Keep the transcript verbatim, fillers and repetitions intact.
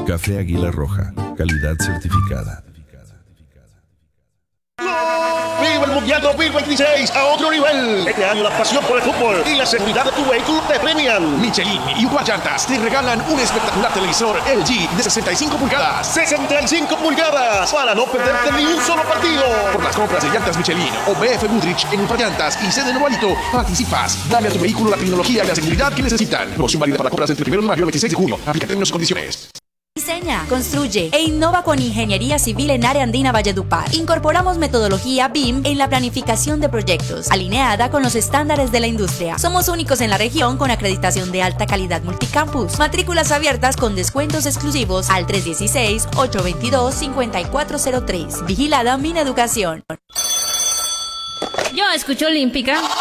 Café Águila Roja, calidad certificada. ¡Viva el Mundial dos mil veintiséis a otro nivel! Este año la pasión por el fútbol y la seguridad de tu vehículo te premian. Michelin y Uva Llantas te regalan un espectacular televisor L G de sesenta y cinco pulgadas. ¡sesenta y cinco pulgadas! Para no perderte ni un solo partido. Por las compras de llantas Michelin o B F Goodrich en Ultra Llantas y C de Nuevo Alito, participas. Dale a tu vehículo la tecnología y la seguridad que necesitan. Promoción válida para compras entre el primero de mayo y el veintiséis de junio. Aplica términos y condiciones. Diseña, construye e innova con Ingeniería Civil en Área Andina Valledupar. Incorporamos metodología B I M en la planificación de proyectos, alineada con los estándares de la industria. Somos únicos en la región con acreditación de alta calidad multicampus. Matrículas abiertas con descuentos exclusivos al tres uno seis, ocho dos dos, cinco cuatro cero tres. Vigilada Mineducación. Yo escucho Olímpica.